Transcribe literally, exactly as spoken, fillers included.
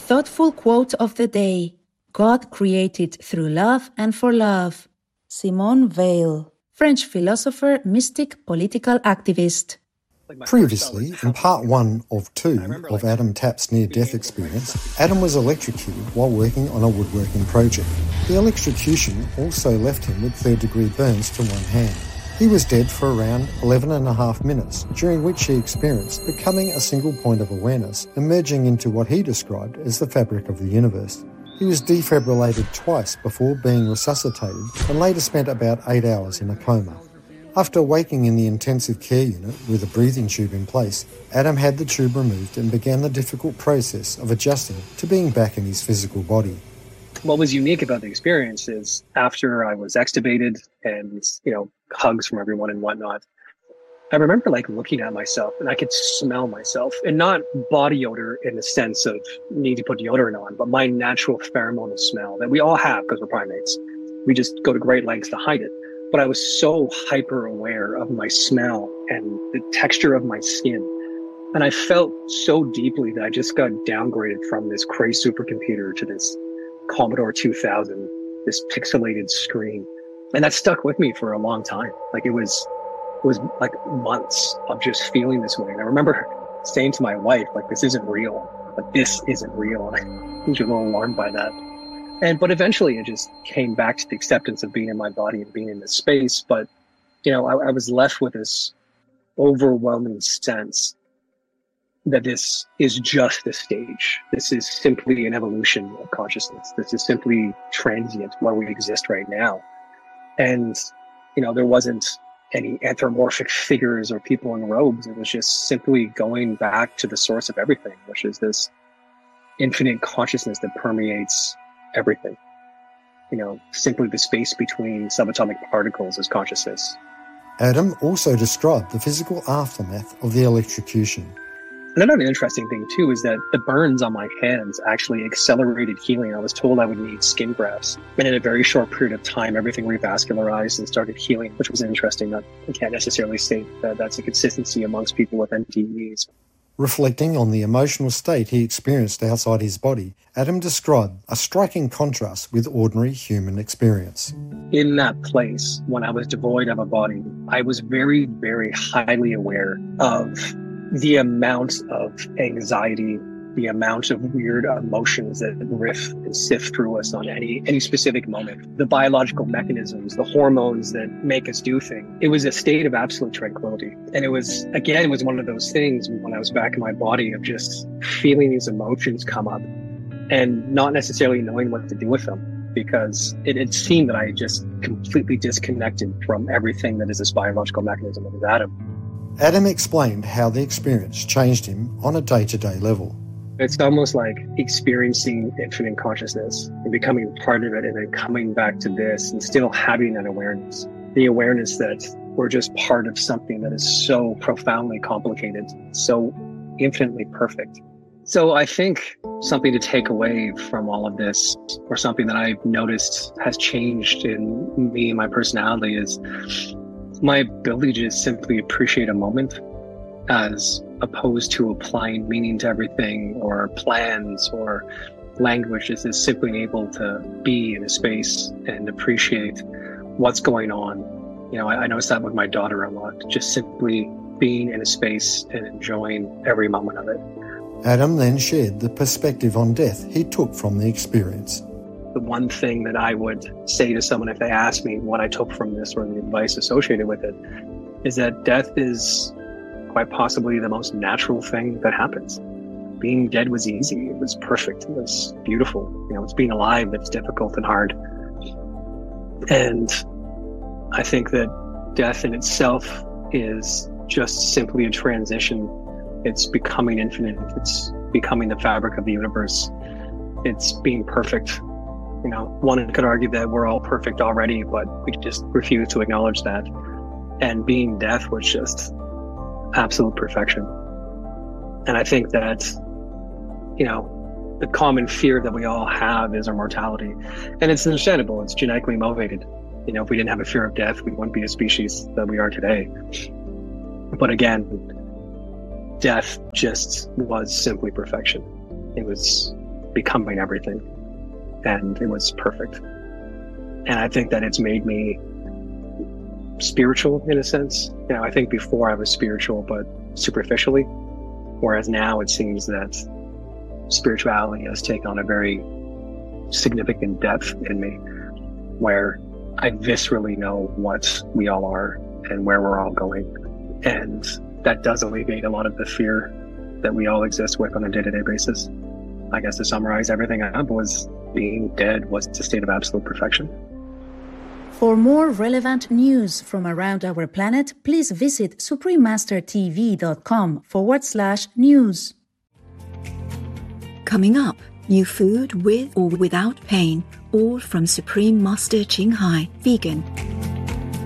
Thoughtful quote of the day: God created through love and for love. Simone Weil, French philosopher, mystic, political activist. Previously, in part one of two of Adam Tapp's near-death experience, Adam was electrocuted while working on a woodworking project. The electrocution also left him with third-degree burns to one hand. He was dead for around eleven and a half minutes, during which he experienced becoming a single point of awareness, emerging into what he described as the fabric of the universe. He was defibrillated twice before being resuscitated and later spent about eight hours in a coma. After waking in the intensive care unit with a breathing tube in place, Adam had the tube removed and began the difficult process of adjusting to being back in his physical body. What was unique about the experience is after I was extubated and, you know, hugs from everyone and whatnot, I remember like looking at myself and I could smell myself, and not body odor in the sense of need to put deodorant on, but my natural pheromonal smell that we all have because we're primates. We just go to great lengths to hide it. But I was so hyper aware of my smell and the texture of my skin. And I felt so deeply that I just got downgraded from this Cray supercomputer to this Commodore two thousand, this pixelated screen. And that stuck with me for a long time. Like it was, it was like months of just feeling this way. And I remember saying to my wife, like, this isn't real, but this isn't real. And I was a little alarmed by that. And, but eventually it just came back to the acceptance of being in my body and being in this space. But, you know, I, I was left with this overwhelming sense that this is just a stage. This is simply an evolution of consciousness. This is simply transient where we exist right now. And, you know, there wasn't any anthropomorphic figures or people in robes. It was just simply going back to the source of everything, which is this infinite consciousness that permeates everything. You know, simply the space between subatomic particles is consciousness. Adam also described the physical aftermath of the electrocution. Another interesting thing too is that the burns on my hands actually accelerated healing. I was told I would need skin grafts, and in a very short period of time, everything revascularized and started healing, which was interesting. I can't necessarily say that that's a consistency amongst people with N T Es. Reflecting on the emotional state he experienced outside his body, Adam described a striking contrast with ordinary human experience. In that place, when I was devoid of a body, I was very, very highly aware of the amount of anxiety, the amount of weird emotions that riff and sift through us on any any specific moment, the biological mechanisms, the hormones that make us do things. It was a state of absolute tranquility. And it was, again, it was one of those things when I was back in my body of just feeling these emotions come up and not necessarily knowing what to do with them, because it, it seemed that I just completely disconnected from everything that is this biological mechanism of his atom. Adam explained how the experience changed him on a day-to-day level. It's almost like experiencing infinite consciousness and becoming part of it, and then coming back to this and still having that awareness. The awareness that we're just part of something that is so profoundly complicated, so infinitely perfect. So I think something to take away from all of this, or something that I've noticed has changed in me and my personality, is my ability to just simply appreciate a moment, as opposed to applying meaning to everything or plans or language. Just is simply able to be in a space and appreciate what's going on. You know, I, I noticed that with my daughter a lot, just simply being in a space and enjoying every moment of it. Adam then shared the perspective on death he took from the experience. The one thing that I would say to someone if they ask me what I took from this or the advice associated with it is that death is quite possibly the most natural thing that happens. Being dead was easy. It was perfect. It was beautiful. You know, it's being alive that's difficult and hard. And I think that death in itself is just simply a transition. It's becoming infinite. It's becoming the fabric of the universe. It's being perfect. You know, one could argue that we're all perfect already, but we just refuse to acknowledge that. And being death was just absolute perfection. And I think that, you know, the common fear that we all have is our mortality. And it's understandable. It's genetically motivated. You know, if we didn't have a fear of death, we wouldn't be the species that we are today. But again, death just was simply perfection. It was becoming everything. And it was perfect. And I think that it's made me spiritual in a sense. You know, I think before I was spiritual, but superficially, whereas now it seems that spirituality has taken on a very significant depth in me, where I viscerally know what we all are and where we're all going. And that does alleviate a lot of the fear that we all exist with on a day-to-day basis. I guess to summarize everything up was being dead was a state of absolute perfection. For more relevant news from around our planet, please visit suprememastertv.com forward slash news. Coming up, new food with or without pain, all from Supreme Master Ching Hai, vegan.